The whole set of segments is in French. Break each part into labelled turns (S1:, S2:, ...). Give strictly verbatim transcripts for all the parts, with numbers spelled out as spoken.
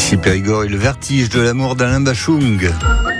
S1: Ici Périgord et le vertige de l'amour d'Alain Bachung.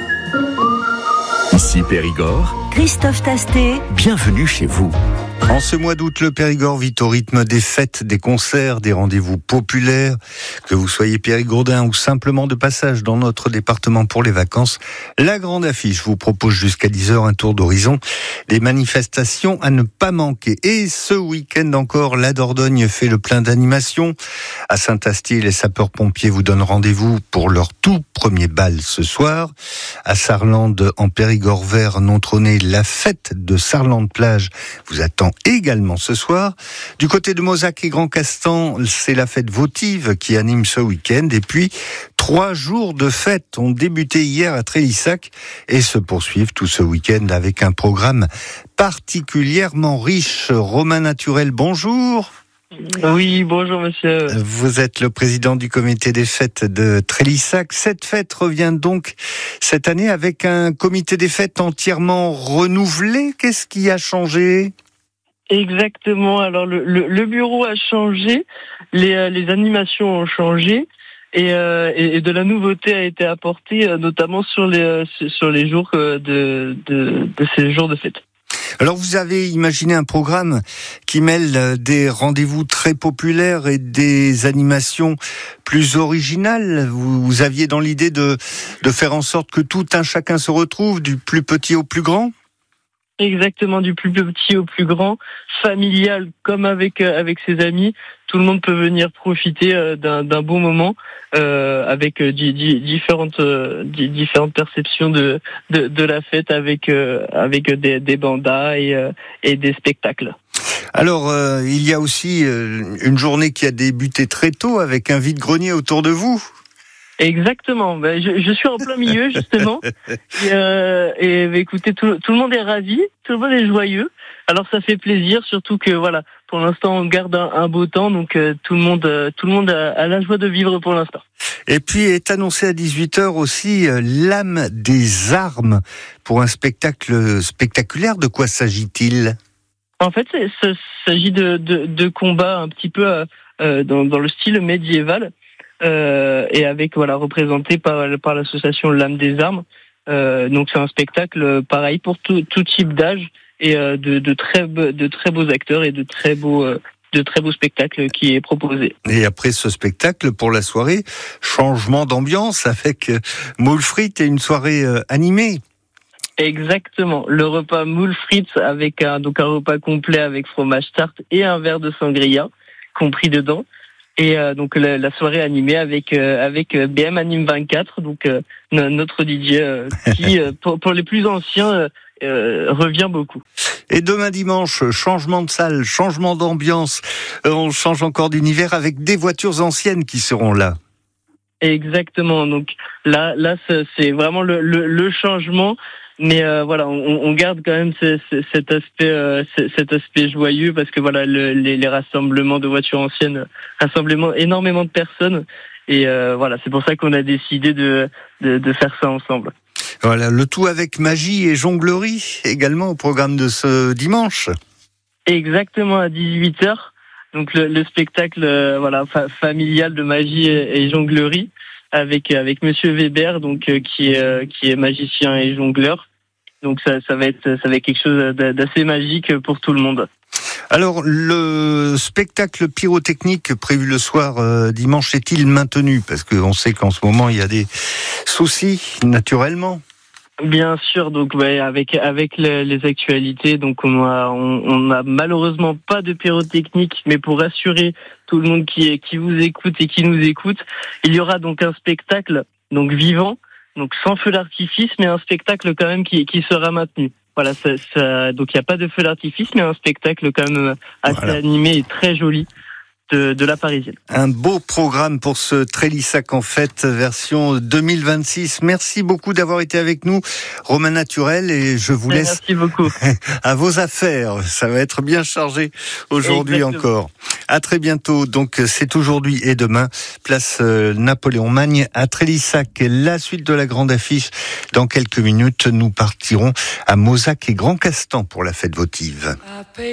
S2: Ici Périgord,
S3: Christophe Tastet,
S2: bienvenue chez vous.
S1: En ce mois d'août, le Périgord vit au rythme des fêtes, des concerts, des rendez-vous populaires. Que vous soyez périgourdin ou simplement de passage dans notre département pour les vacances, la Grande Affiche vous propose jusqu'à dix heures un tour d'horizon des manifestations à ne pas manquer. Et ce week-end encore, la Dordogne fait le plein d'animations. À Saint-Astier, les sapeurs-pompiers vous donnent rendez-vous pour leur tout premier bal ce soir. À Sarlande, en Périgord vert, non trôné, la fête de Sarlande-Plage vous attend également ce soir. Du côté de Mozac et Grand Castan, c'est la fête votive qui anime ce week-end. Et puis, trois jours de fête ont débuté hier à Trélissac et se poursuivent tout ce week-end avec un programme particulièrement riche. Romain Naturel, bonjour.
S4: Oui, bonjour monsieur.
S1: Vous êtes le président du comité des fêtes de Trélissac. Cette fête revient donc cette année avec un comité des fêtes entièrement renouvelé. Qu'est-ce qui a changé ?
S4: Exactement, alors le, le, le bureau a changé, les, euh, les animations ont changé et, euh, et, et de la nouveauté a été apportée euh, notamment sur les, euh, sur les jours euh, de, de, de ces jours de fête.
S1: Alors vous avez imaginé un programme qui mêle des rendez-vous très populaires et des animations plus originales. Vous, vous aviez dans l'idée de, de faire en sorte que tout un chacun se retrouve, du plus petit au plus grand ?
S4: Exactement, du plus petit au plus grand, familial comme avec euh, avec ses amis. Tout le monde peut venir profiter euh, d'un, d'un bon moment euh, avec euh, di, di, différentes euh, di, différentes perceptions de, de de la fête avec euh, avec des, des bandas et euh, et des spectacles.
S1: Alors euh, il y a aussi euh, une journée qui a débuté très tôt avec un vide-grenier autour de vous.
S4: Exactement. Ben, je, je suis en plein milieu justement. Et, euh, et ben, écoutez, tout, tout le monde est ravi, tout le monde est joyeux. Alors ça fait plaisir, surtout que voilà, pour l'instant on garde un, un beau temps, donc euh, tout le monde, euh, tout le monde a, a la joie de vivre pour l'instant.
S1: Et puis est annoncé à dix-huit heures aussi euh, l'âme des armes pour un spectacle spectaculaire. De quoi s'agit-il ?
S4: En fait, il s'agit de, de, de combats un petit peu euh, dans, dans le style médiéval. Euh, et avec voilà représenté par par l'association L'Âme des Armes. Euh, donc c'est un spectacle pareil pour tout, tout type d'âge et euh, de, de très de très beaux acteurs et de très beaux euh, de très beaux spectacles qui est proposé.
S1: Et après ce spectacle, pour la soirée, changement d'ambiance avec moules frites et une soirée euh, animée.
S4: Exactement, le repas moules frites avec un donc un repas complet avec fromage tarte et un verre de sangria compris dedans. Et euh, donc la, la soirée animée avec euh, avec B M Anime vingt-quatre, donc euh, notre D J euh, qui euh, pour, pour les plus anciens euh, euh, revient beaucoup.
S1: Et demain dimanche, changement de salle, changement d'ambiance, euh, on change encore d'univers avec des voitures anciennes qui seront là.
S4: Exactement. Donc là là c'est vraiment le le, le changement. Mais euh, voilà, on, on garde quand même ce, ce, cet aspect, euh, cet aspect joyeux parce que voilà, le, les, les rassemblements de voitures anciennes rassemblent énormément de personnes et euh, voilà, c'est pour ça qu'on a décidé de, de de faire ça ensemble.
S1: Voilà, le tout avec magie et jonglerie également au programme de ce dimanche.
S4: Exactement à dix-huit heures. Donc le, le spectacle, euh, voilà, fa- familial de magie et, et jonglerie avec avec Monsieur Weber, donc euh, qui est euh, qui est magicien et jongleur. Donc ça, ça va être, ça va être quelque chose d'assez magique pour tout le monde.
S1: Alors, le spectacle pyrotechnique prévu le soir euh, dimanche est-il maintenu ? Parce qu'on sait qu'en ce moment, il y a des soucis, naturellement.
S4: Bien sûr, donc ouais, avec avec les, les actualités, donc on a on, on a malheureusement pas de pyrotechnique, mais pour rassurer tout le monde qui qui vous écoute et qui nous écoute, il y aura donc un spectacle donc vivant. Donc sans feu d'artifice, mais un spectacle quand même qui, qui sera maintenu. Voilà, ça, ça, donc il n'y a pas de feu d'artifice, mais un spectacle quand même assez voilà. animé et très joli de, de la Parisienne.
S1: Un beau programme pour ce Trélissac en fête version deux mille vingt-six. Merci beaucoup d'avoir été avec nous, Romain Naturel, et je vous laisse
S4: Merci beaucoup.
S1: à vos affaires. Ça va être bien chargé aujourd'hui Exactement. Encore. À très bientôt. Donc c'est aujourd'hui et demain, place Napoléon Magne à Trélissac. La suite de la grande affiche. Dans quelques minutes, nous partirons à Mozac et Grand Castan pour la fête votive.